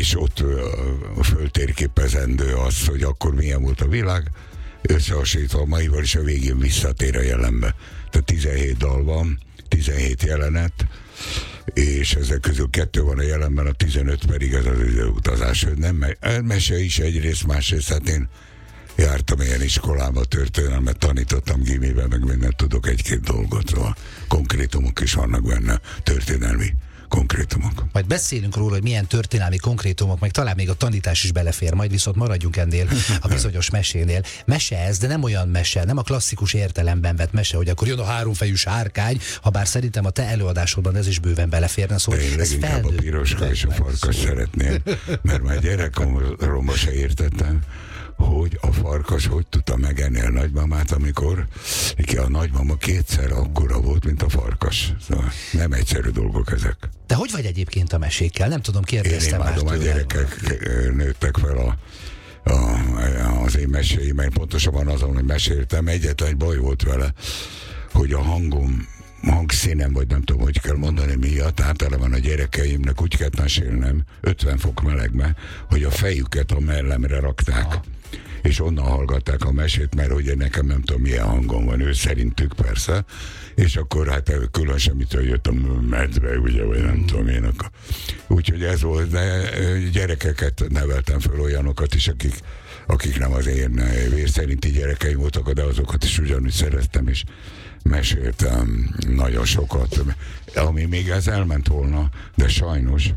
és ott föltérképezendő az, hogy akkor milyen volt a világ, összehasonlítva a maival, és a végén visszatér a jelenbe. Tehát 17 dal van, 17 jelenet, és ezek közül 2 van a jelenben, a 15 pedig ez az időutazás. Nem mese is egyrészt, másrészt, hát én jártam ilyen iskolába, történelmet tanítottam gimiben, meg mindent tudok, 1-2 dolgot, szóval konkrétumok is vannak benne, történelmi konkrétumok. Majd beszélünk róla, hogy milyen történelmi konkrétumok, meg talán még a tanítás is belefér, majd viszont maradjunk ennél a bizonyos mesénél. Mese ez, de nem olyan mese, nem a klasszikus értelemben vett mese, hogy akkor jön a 3-fejű sárkány, ha bár szerintem a te előadásodban ez is bőven beleférne, szóval de én leginkább a piroska és a farkas szeretném, mert már gyerekkoromban se értettem, hogy a farkas hogy tudta megenni a nagymamát, amikor a nagymama 2-szer akkora volt, mint a farkas. Szóval nem egyszerű dolgok ezek. De hogy vagy egyébként a mesékkel? Nem tudom, kérdeztem már tőle. Én imádom, a gyerekek nőttek fel az én meséimben, pontosabban azon, hogy meséltem. Egyetlen egy baj volt vele, hogy a hangszínem, vagy nem tudom, hogy kell mondani miatt, általában a gyerekeimnek úgy kellett mesélnem 50 fok melegbe, hogy a fejüket a mellemre rakták. Aha. És onnan hallgatták a mesét, mert ugye nekem nem tudom milyen hangom van, ő szerintük persze, és akkor hát külön semmitől jött a medve, ugye, vagy nem tudom én. Úgyhogy ez volt, de gyerekeket neveltem föl, olyanokat is, akik nem az én vér szerinti gyerekeim voltak, de azokat is ugyanúgy szerettem, és meséltem nagyon sokat, ami még ez elment volna, de sajnos.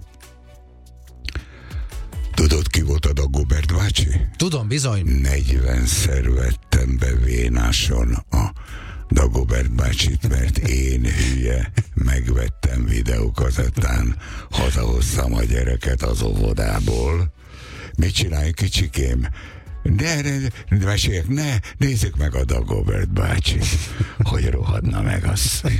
Tudod, ki volt a Dagobert bácsi? Tudom, bizony. 40-szer vettem be vénáson a Dagobert bácsit, mert én hülye megvettem videókazettán, hazahoztam a gyereket az óvodából. Mit csinálj, kicsikém? Ne meséljek, nézzük meg a Dagobert bácsi, hogy rohadna meg az.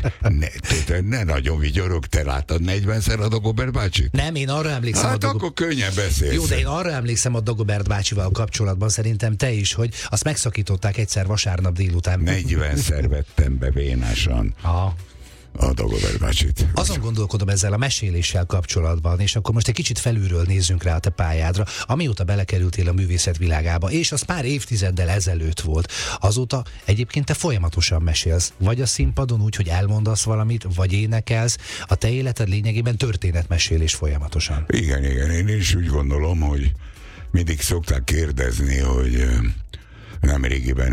Ne nagyon vigyorog, te láttad 40-szer a Dagobert bácsit? Nem, én arra emlékszem. Hát akkor könnyen beszélsz. Jó, de én arra emlékszem a Dagobert bácsival kapcsolatban, szerintem te is, hogy azt megszakították egyszer vasárnap délután. 40-szer vettem be vénásan. Aha. A Dagobert bácsit. Azon gondolkodom ezzel a meséléssel kapcsolatban, és akkor most egy kicsit felülről nézzünk rá a te pályádra, amióta belekerültél a művészet világába, és az pár évtizeddel ezelőtt volt. Azóta egyébként te folyamatosan mesélsz, vagy a színpadon úgy, hogy elmondasz valamit, vagy énekelsz, a te életed lényegében történetmesélés folyamatosan. Igen, én is úgy gondolom, hogy mindig szokták kérdezni, hogy nem régiben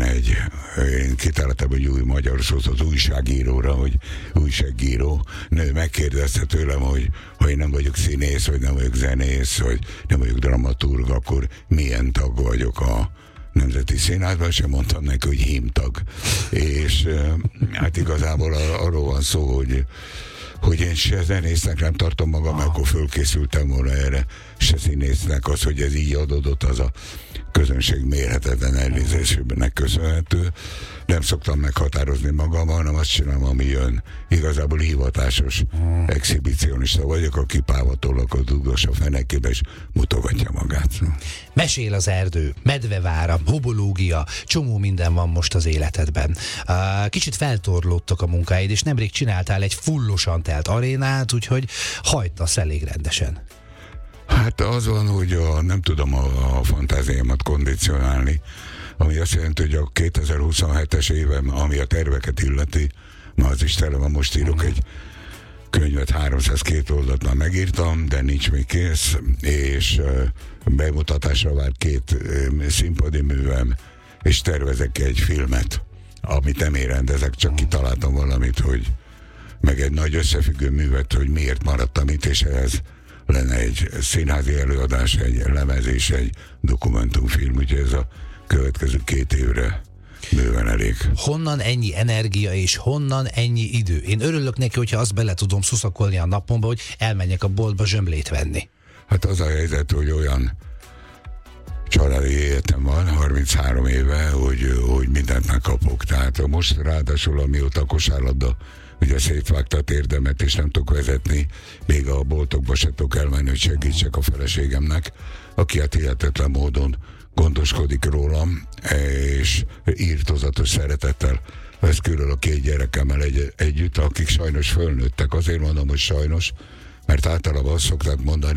én kitaláltam egy új magyar szót az újságíróra, hogy újságíró nő megkérdezte tőlem, hogy ha én nem vagyok színész, vagy nem vagyok zenész, vagy nem vagyok dramaturg, akkor milyen tag vagyok a Nemzeti Színházban, sem mondtam neki, hogy hímtag. És hát igazából arról van szó, hogy én se zenésznek nem tartom magam, mert akkor fölkészültem volna erre, se színésznek, az, hogy ez így adódott, az a közönség mérhetetlen elnézésének köszönhető. Nem szoktam meghatározni magam, hanem azt csinálom, ami jön. Igazából hivatásos exhibicionista vagyok, aki pávatolak dugdos a fenekébe, és mutogatja magát. Mesél az erdő, medvevára, hobológia, csomó minden van most az életedben. Kicsit feltorlódtak a munkáid, és nemrég csináltál egy fullosan telt arénát, úgyhogy hajtasz elég rendesen. Hát az van, hogy nem tudom a fantáziámat kondicionálni, ami azt jelenti, hogy a 2027-es évem, ami a terveket illeti, ma az is tele van, most írok egy könyvet, 302 oldalt már megírtam, de nincs még kész, és bemutatásra vár 2 színpadi művem, és tervezek egy filmet, amit nem én rendezek, csak kitaláltam valamit, hogy meg egy nagy összefüggő művet, hogy miért maradtam itt, és ehhez lenne egy színházi előadás, egy lemez és egy dokumentumfilm, úgyhogy ez a következő 2 évre bőven elég. Honnan ennyi energia és honnan ennyi idő? Én örülök neki, hogyha azt bele tudom szuszakolni a napomba, hogy elmenjek a boltba zsömlét venni. Hát az a helyzet, hogy olyan családi életem van, 33 éve, hogy mindent megkapok. Tehát most ráadásul, amióta a kosárlabda ugye szétvágta a térdemet, és nem tudok vezetni, még a boltokba se tudok elmenni, hogy segítsek a feleségemnek, aki hát hihetetlen módon gondoskodik rólam, és írtózatos szeretettel vesz körül a 2 gyerekemmel együtt, akik sajnos fölnőttek. Azért mondom, hogy sajnos, mert általában azt szokták mondani,